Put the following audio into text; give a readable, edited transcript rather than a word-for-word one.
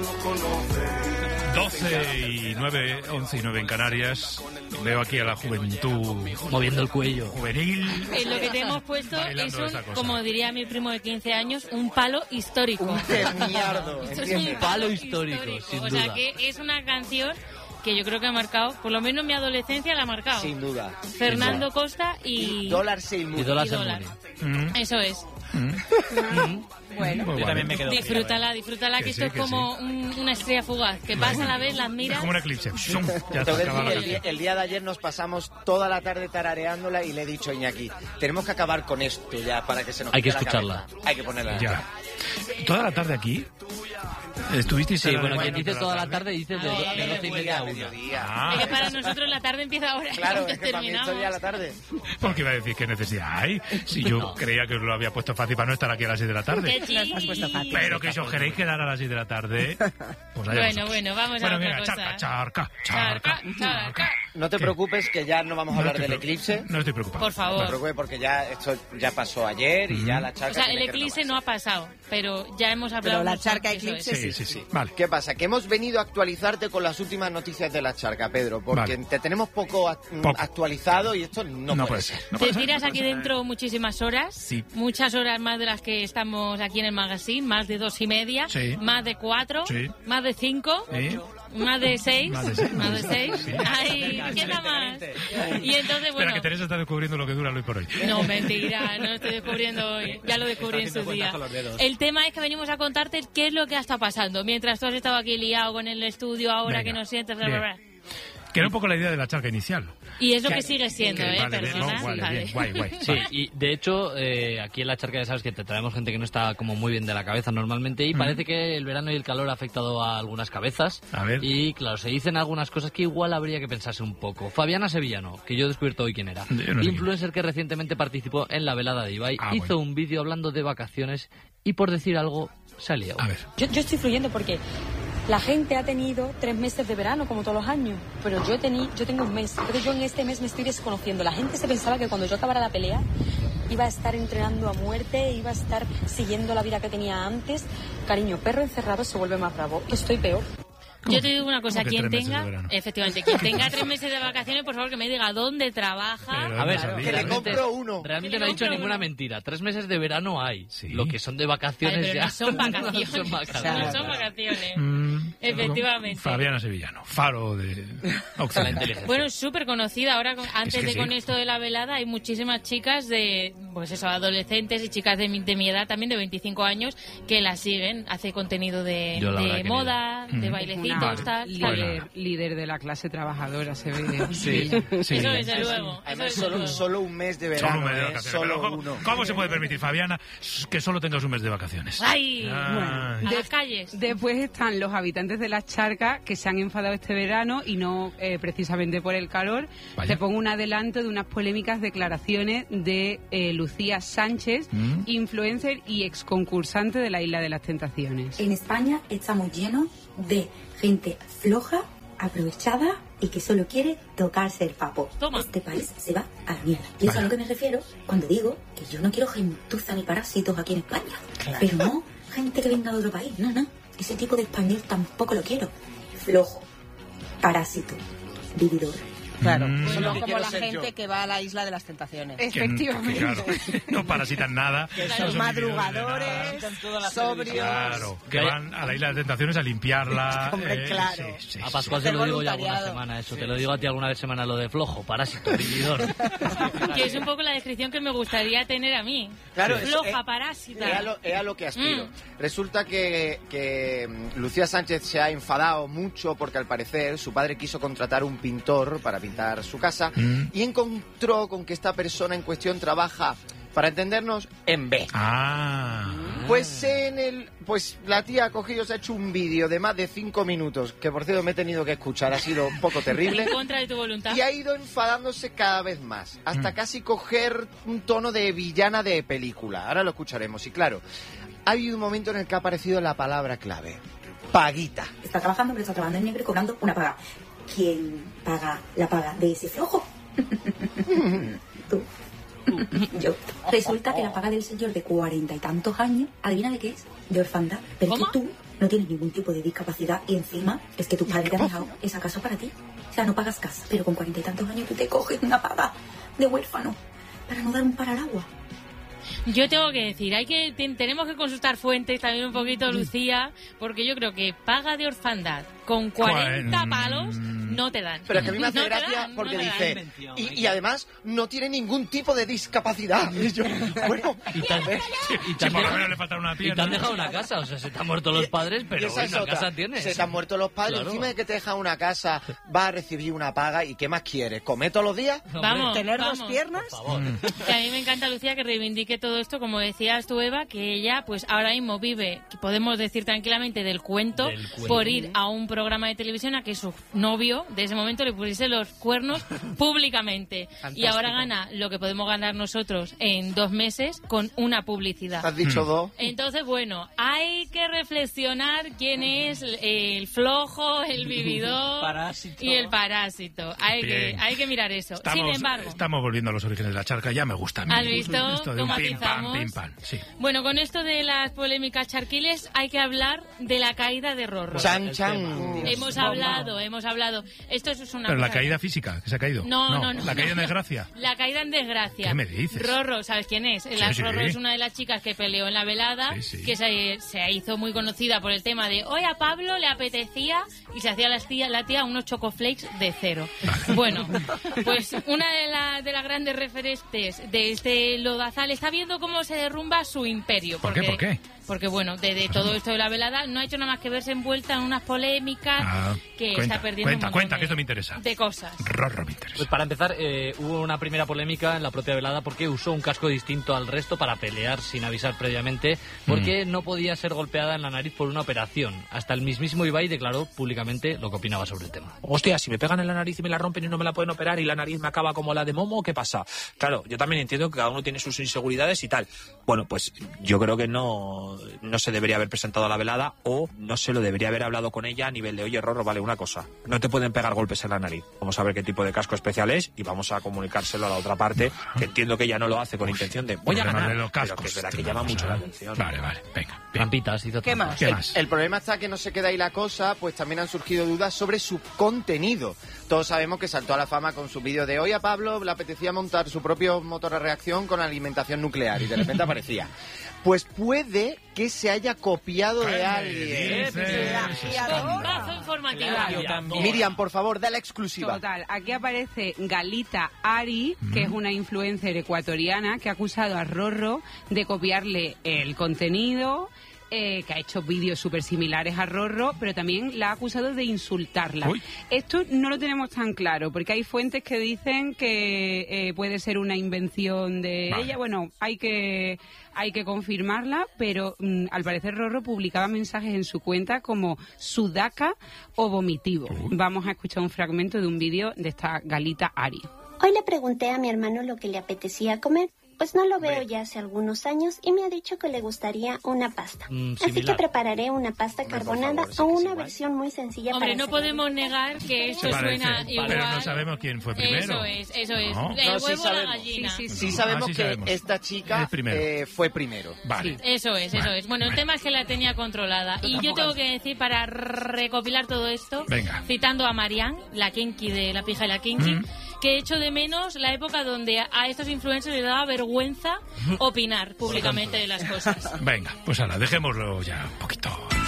12:09, 11:09 en Canarias. Veo aquí a la juventud moviendo el cuello. Juvenil. Lo que te hemos puesto es como diría mi primo de 15 años, un palo histórico. Un cerniardo. Esto es un palo histórico, sin o duda. sea que es una canción que yo creo que ha marcado, por lo menos mi adolescencia la ha marcado. Sin duda. Fernando Costa y Dólar Seymour. Y Dólar Seymour. Eso es. Bueno, yo también me quedo. Disfrútala, que esto es como una estrella fugaz, que pasa a la vez, las miras. Es como un eclipse. Ya Te voy está a decir, el día de ayer nos pasamos toda la tarde tarareándola y le he dicho a Iñaki, tenemos que acabar con esto ya para que se nos Hay que quite la escucharla. cabeza. Hay que ponerla. Ya. ¿Toda la tarde aquí? ¿Estuvisteis? Sí, bueno, quien dice toda la tarde dice de 12:30 a 1. Ah. Es que para nosotros la tarde empieza ahora. Claro, que es que para mí terminamos. esto ya a la tarde. Porque iba a decir qué necesidad hay. Si yo creía que os lo había puesto fácil para no estar aquí a las 6 de la tarde. Qué chiqui. Pero que si os queréis quedar a las 6 de la tarde, pues allá vosotros. Bueno, vamos a otra venga, cosa. charca. No te preocupes que ya no vamos a hablar del eclipse. No estoy preocupado. Por favor. No te preocupes porque ya esto ya pasó ayer y ya la charca. O sea, el tiene que eclipse no renovarse. ha pasado, pero ya hemos hablado. Pero la mucho, charca eso eclipse es. Sí. Vale. ¿Qué pasa? Que hemos venido a actualizarte con las últimas noticias de la charca, Pedro, porque Vale. te tenemos poco actualizado y esto no puede ser. No Te puede ser. tiras aquí dentro muchísimas horas, Sí. muchas horas más de las que estamos aquí en el magazine, más de 2:30, Sí. más de 4, Sí. más de 5, ¿Sí? más de 6, Más de seis. más de 6. Sí. Ay, ¿qué da más? Y entonces, Espera, bueno, que Teresa está descubriendo lo que dura hoy por hoy. no, mentira, no lo estoy descubriendo hoy, ya lo descubrí en su día. El tema es que venimos a contarte qué es lo que ha estado pasando, mientras tú has estado aquí liado con el estudio, ahora Venga. que nos sientes, Bien. Que era un poco la idea de la charca inicial. Y es lo que sigue siendo, Vale, bien, perdona. no, vale, bien, guay. Sí, y de hecho, aquí en la charca ya sabes que te traemos gente que no está como muy bien de la cabeza normalmente y parece que el verano y el calor ha afectado a algunas cabezas. A ver. Y claro, se dicen algunas cosas que igual habría que pensarse un poco. Fabiana Sevillano, que yo he descubierto hoy quién era. Yo no sé Influencer que recientemente participó en la velada de Ibai, Ah, hizo bueno. un vídeo hablando de vacaciones y por decir algo se ha liado. A ver. Yo estoy fluyendo porque la gente ha tenido 3 meses de verano, como todos los años, pero yo tengo un mes. Entonces yo en este mes me estoy desconociendo. La gente se pensaba que cuando yo acabara la pelea iba a estar entrenando a muerte, iba a estar siguiendo la vida que tenía antes. Cariño, perro encerrado se vuelve más bravo. Estoy peor. Yo te digo una cosa, ¿Cómo que quien 3 meses tenga, de verano? efectivamente, quien tenga 3 meses de vacaciones, por favor que me diga dónde trabaja. Pero A ver, ¿dónde que le salía? compro uno. Realmente Que no ha le dicho compro ninguna uno. mentira. 3 meses de verano hay. Sí. Lo que son de vacaciones Ay, pero ya no son vacaciones. no son vacaciones. No son vacaciones. Efectivamente. Fabiana Sevillano, faro de La Occidente. inteligencia. Bueno, es súper conocida. Ahora, antes Es que de sí. con esto de la velada, hay muchísimas chicas de, pues eso, adolescentes y chicas de mi edad, también de 25 años, que la siguen. Hace contenido de Yo la verdad que moda, de bailecitos, tal. líder de la clase trabajadora se ve. Sí. Eso desde luego. Además, Eso desde luego. solo un mes de Solo verano, un mes de ¿eh? vacaciones. Solo Pero uno. ¿Cómo se puede permitir, Fabiana, que solo tengas un mes de vacaciones? ¡Ay! Ay. A las calles. Después están los habitantes de las charcas que se han enfadado este verano y no precisamente por el calor. Vaya. Te pongo un adelanto de unas polémicas declaraciones de Lucía Sánchez, influencer y exconcursante de la Isla de las Tentaciones. En España estamos llenos de gente floja, aprovechada y que solo quiere tocarse el papo. Toma. Este país se va a la mierda. Y eso es a lo que me refiero cuando digo que yo no quiero gentuza ni parásitos aquí en España. Pero no gente que venga de otro país, no. Ese tipo de español tampoco lo quiero. Flojo, parásito, vividor. Claro, Eso No es lo que como quiero la ser gente yo. que va a la Isla de las Tentaciones. efectivamente. Claro, no parasitan nada. Son no son madrugadores, sobrios. Claro, que van a la Isla de Tentaciones a limpiarla. Hombre, claro. Sí, A Pascual te Hacer lo digo ya alguna voluntariado. semana eso. Te lo digo a ti alguna vez semana lo de flojo, parásito, vividor. Que es un poco la descripción que me gustaría tener a mí. Claro, Floja, parásita. Es a lo que aspiro. Resulta que Lucía Sánchez se ha enfadado mucho porque al parecer su padre quiso contratar un pintor para pintar su casa y encontró con que esta persona en cuestión trabaja, para entendernos, en B. Pues la tía ha cogido, se ha hecho un vídeo de más de 5 minutos, que por cierto me he tenido que escuchar, ha sido un poco terrible. En contra de tu voluntad. Y ha ido enfadándose cada vez más, hasta casi coger un tono de villana de película. Ahora lo escucharemos. Y claro, ha habido un momento en el que ha aparecido la palabra clave: paguita. Está trabajando, pero está trabajando en negro y cobrando una paga. ¿Quién paga la paga de ese flojo? Tú. Yo. Resulta que la paga del señor de 40 y tantos años, adivina de qué es, de orfandad. Pero ¿Cómo? es que tú no tienes ningún tipo de discapacidad y encima es que tus padres te han dejado esa casa para ti. O sea, no pagas casa, pero con 40 y tantos años tú te coges una paga de huérfano para no dar un paro al agua. Yo tengo que decir, tenemos que consultar fuentes también un poquito, Lucía, porque yo creo que paga de orfandad con 40 palos no te dan. Pero es que a mí me hace gracia porque dice, y además no tiene ningún tipo de discapacidad. Y yo, bueno, y por lo menos le falta una pierna. Y te han dejado una casa, o sea, se te han muerto los padres, pero una casa tienes. Se te han muerto los padres, claro. Encima de que te dejan una casa, vas a recibir una paga, ¿y qué más quieres? ¿Comer todos los días? Vamos, ¿tener dos piernas? Por favor. Que a mí me encanta, Lucía, que reivindique todo esto, como decías tú, Eva, que ella pues ahora mismo vive, podemos decir tranquilamente, del cuento, por ir a un programa de televisión a que su novio de ese momento le pusiese los cuernos públicamente. Y ahora gana lo que podemos ganar nosotros en 2 meses con una publicidad. ¿Has dicho 2? Entonces, bueno, hay que reflexionar quién es el flojo, el vividor y el parásito. Hay que mirar eso. Sin embargo, estamos volviendo a los orígenes de la charca, ya me gusta a mí. ¿Has visto Esto de un cómo pim pam, atizamos? pim pam, sí. Bueno, con esto de las polémicas charquiles hay que hablar de la caída de Rorro. Chan, chan. Hemos hablado. Esto es una Pero la cosa. caída física, que se ha caído. No. La caída en desgracia. La caída en desgracia. ¿Qué me dices? Rorro, ¿sabes quién es? Sí. Rorro es una de las chicas que peleó en la velada, Sí. que se hizo muy conocida por el tema de hoy a Pablo le apetecía y se hacía la tía unos chocoflakes de 0. Bueno, pues una de las grandes referentes de este lodazal está viendo cómo se derrumba su imperio. ¿Por qué? Porque, bueno, de todo esto de la velada no ha hecho nada más que verse envuelta en unas polémicas que está perdiendo un montón que esto me interesa. de cosas. Rorro me interesa. Pues para empezar, hubo una primera polémica en la propia velada porque usó un casco distinto al resto para pelear sin avisar previamente, porque no podía ser golpeada en la nariz por una operación. Hasta el mismísimo Ibai declaró públicamente lo que opinaba sobre el tema. Hostia, si me pegan en la nariz y me la rompen y no me la pueden operar y la nariz me acaba como la de Momo, ¿qué pasa? Claro, yo también entiendo que cada uno tiene sus inseguridades y tal. Bueno, pues yo creo que no se debería haber presentado a la velada o no se lo debería haber hablado con ella a nivel de, oye, Rorro, vale, una cosa, no te pueden pegar golpes en la nariz. Vamos a ver qué tipo de casco especial es y vamos a comunicárselo a la otra parte, que entiendo que ella no lo hace con intención de voy a ganar, los cascos, pero que es verdad que llama mucho la atención. Vale, venga. Trampitas, hizo ¿Qué trampas. más? ¿Qué más? El problema está que no se queda ahí la cosa, pues también han surgido dudas sobre su contenido. Todos sabemos que saltó a la fama con su vídeo de hoy a Pablo le apetecía montar su propio motor a reacción con alimentación nuclear y de repente aparecía. Pues puede que se haya copiado de alguien. Bombazo informativo. Miriam, por favor, da la exclusiva. Total, aquí aparece Galita Ari, que es una influencer ecuatoriana que ha acusado a Rorro de copiarle el contenido, que ha hecho vídeos súper similares a Rorro, pero también la ha acusado de insultarla. Uy. Esto no lo tenemos tan claro, porque hay fuentes que dicen que puede ser una invención de ella. Bueno, hay que confirmarla, pero al parecer Rorro publicaba mensajes en su cuenta como sudaca o vomitivo. Vamos a escuchar un fragmento de un vídeo de esta Galita Ari. Hoy le pregunté a mi hermano lo que le apetecía comer, pues no lo veo ya hace algunos años y me ha dicho que le gustaría una pasta. Así que prepararé una pasta carbonada o una versión muy sencilla. Hombre, para no hacer. podemos negar que esto suena igual. Pero no sabemos quién fue primero. Eso es. ¿No? El No, sí huevo o la sabemos. gallina. Sí sabemos sí que sabemos. esta chica fue primero. Vale. Eso es. Bueno, el tema es que la tenía controlada. Y yo tengo que decir, para recopilar todo esto, Venga. citando a Marianne, la Kinky de La Pija y la Kinky, que echo de menos la época donde a estos influencers les daba vergüenza opinar públicamente de las cosas. Venga, pues ahora, dejémoslo ya un poquito.